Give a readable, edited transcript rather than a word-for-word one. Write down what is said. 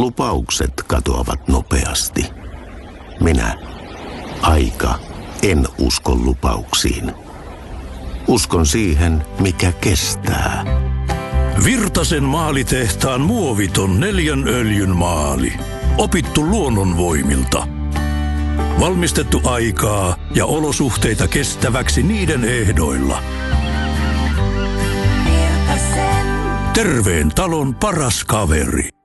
Lupaukset katoavat nopeasti. Minä, aika, en usko lupauksiin. Uskon siihen, mikä kestää. Virtasen maalitehtaan muoviton 4 öljyn maali. Opittu luonnonvoimilta. Valmistettu aikaa ja olosuhteita kestäväksi niiden ehdoilla. Terveen talon paras kaveri.